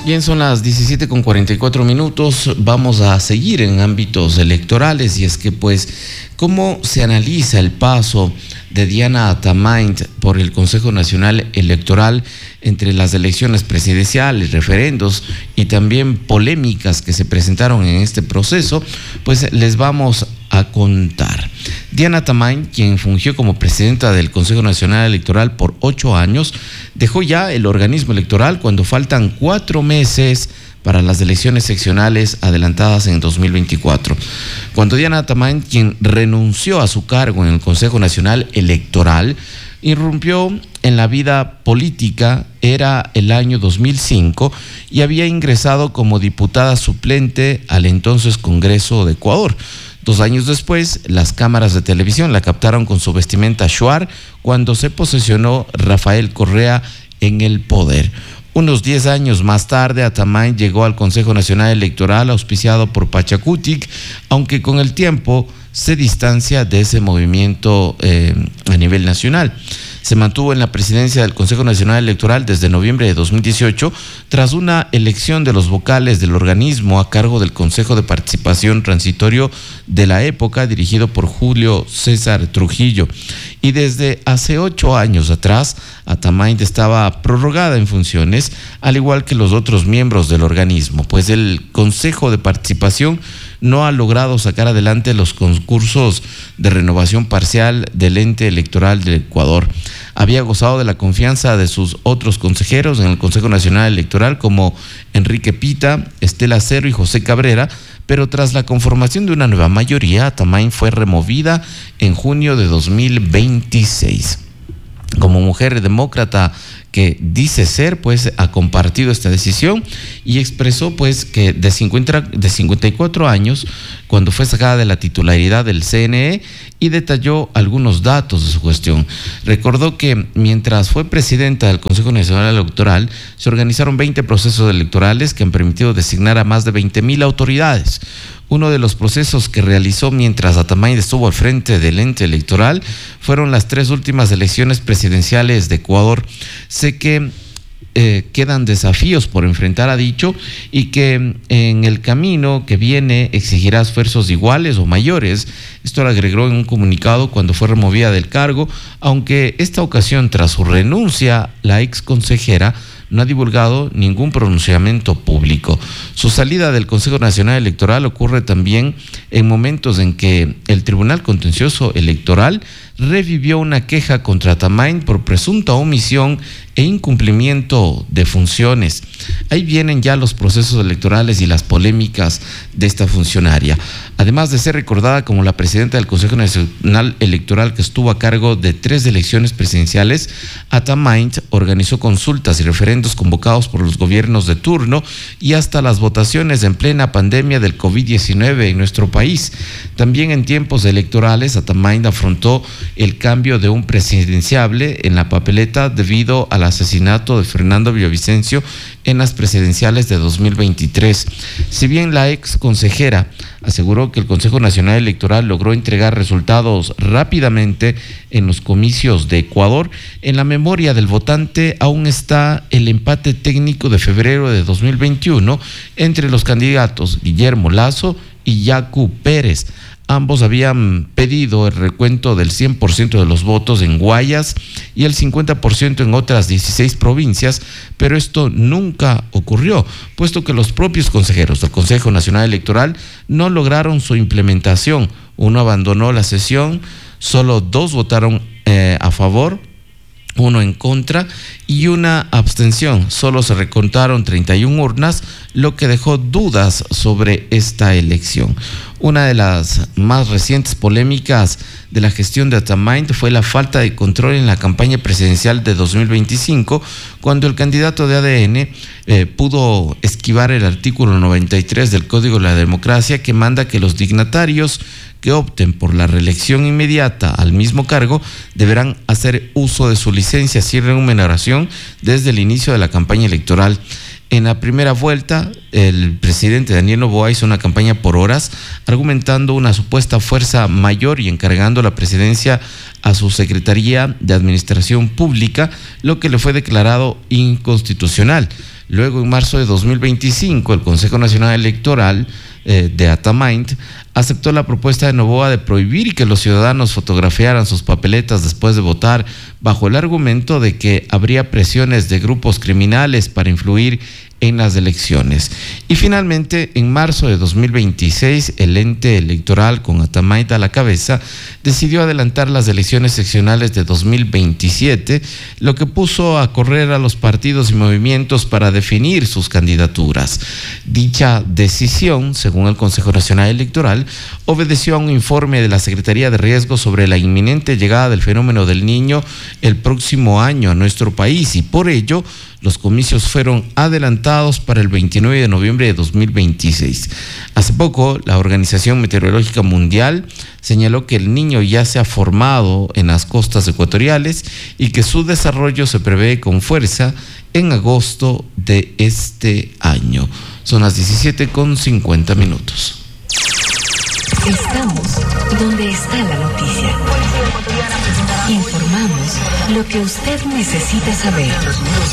Bien, son las 17:44. Vamos a seguir en ámbitos electorales y es que ¿cómo se analiza el paso de Diana Atamaint por el Consejo Nacional Electoral entre las elecciones presidenciales, referendos y también polémicas que se presentaron en este proceso? Pues les vamos a contar. Diana Atamaint, quien fungió como presidenta del Consejo Nacional Electoral por 8 años, dejó ya el organismo electoral cuando faltan 4 meses para las elecciones seccionales adelantadas en 2024. Cuando Diana Atamaint, quien renunció a su cargo en el Consejo Nacional Electoral, irrumpió en la vida política, era el año 2005 y había ingresado como diputada suplente al entonces Congreso de Ecuador. 2 años después, las cámaras de televisión la captaron con su vestimenta shuar cuando se posesionó Rafael Correa en el poder. Unos 10 años más tarde, Atamaint llegó al Consejo Nacional Electoral auspiciado por Pachacutic, aunque con el tiempo se distancia de ese movimiento a nivel nacional. Se mantuvo en la presidencia del Consejo Nacional Electoral desde noviembre de 2018, tras una elección de los vocales del organismo a cargo del Consejo de Participación Transitorio de la época, dirigido por Julio César Trujillo. Y desde hace 8 años atrás, Atamaint estaba prorrogada en funciones, al igual que los otros miembros del organismo, pues el Consejo de Participación no ha logrado sacar adelante los concursos de renovación parcial del ente electoral del Ecuador. Había gozado de la confianza de sus otros consejeros en el Consejo Nacional Electoral como Enrique Pita, Estela Cero y José Cabrera, pero tras la conformación de una nueva mayoría, Atamaint fue removida en junio de 2026. Como mujer demócrata que dice ser, ha compartido esta decisión y expresó que de 54 años, cuando fue sacada de la titularidad del CNE, y detalló algunos datos de su gestión. Recordó que mientras fue presidenta del Consejo Nacional Electoral, se organizaron 20 procesos electorales que han permitido designar a más de 20,000 autoridades. Uno de los procesos que realizó mientras Atamaint estuvo al frente del ente electoral fueron las 3 últimas elecciones presidenciales de Ecuador. Sé que quedan desafíos por enfrentar, ha dicho, y que en el camino que viene exigirá esfuerzos iguales o mayores. Esto lo agregó en un comunicado cuando fue removida del cargo, aunque esta ocasión, tras su renuncia, la ex consejera no ha divulgado ningún pronunciamiento público. Su salida del Consejo Nacional Electoral ocurre también en momentos en que el Tribunal Contencioso Electoral revivió una queja contra Atamaint por presunta omisión e incumplimiento de funciones. Ahí vienen ya los procesos electorales y las polémicas de esta funcionaria. Además de ser recordada como la presidenta del Consejo Nacional Electoral que estuvo a cargo de 3 elecciones presidenciales, Atamaint organizó consultas y referendos convocados por los gobiernos de turno y hasta las votaciones en plena pandemia del COVID-19 en nuestro país. También en tiempos electorales, Atamaint afrontó el cambio de un presidenciable en la papeleta debido al asesinato de Fernando Villavicencio en las presidenciales de 2023. Si bien la ex consejera aseguró que el Consejo Nacional Electoral logró entregar resultados rápidamente en los comicios de Ecuador, en la memoria del votante aún está el empate técnico de febrero de 2021 entre los candidatos Guillermo Lasso y Yacu Pérez. Ambos habían pedido el recuento del 100% de los votos en Guayas y el 50% en otras 16 provincias, pero esto nunca ocurrió, puesto que los propios consejeros del Consejo Nacional Electoral no lograron su implementación. Uno abandonó la sesión, solo 2 votaron a favor, 1 en contra y 1 abstención. Solo se recontaron 31 urnas, lo que dejó dudas sobre esta elección. Una de las más recientes polémicas de la gestión de Atamaint fue la falta de control en la campaña presidencial de 2025, cuando el candidato de ADN pudo esquivar el artículo 93 del Código de la Democracia, que manda que los dignatarios que opten por la reelección inmediata al mismo cargo deberán hacer uso de su licencia sin remuneración desde el inicio de la campaña electoral. En la primera vuelta, el presidente Daniel Noboa hizo una campaña por horas, argumentando una supuesta fuerza mayor y encargando la presidencia a su Secretaría de Administración Pública, lo que le fue declarado inconstitucional. Luego, en marzo de 2025, el Consejo Nacional Electoral de Atamaint aceptó la propuesta de Noboa de prohibir que los ciudadanos fotografiaran sus papeletas después de votar, bajo el argumento de que habría presiones de grupos criminales para influir en las elecciones. Y finalmente, en marzo de 2026, el ente electoral, con Atamaint a la cabeza, decidió adelantar las elecciones seccionales de 2027, lo que puso a correr a los partidos y movimientos para definir sus candidaturas. Dicha decisión, según el Consejo Nacional Electoral, obedeció a un informe de la Secretaría de Riesgo sobre la inminente llegada del fenómeno del Niño el próximo año a nuestro país, y por ello los comicios fueron adelantados para el 29 de noviembre de 2026. Hace poco, la Organización Meteorológica Mundial señaló que el Niño ya se ha formado en las costas ecuatoriales y que su desarrollo se prevé con fuerza en agosto de este año. Son las 17:50. Estamos donde está la noticia. Informamos lo que usted necesita saber.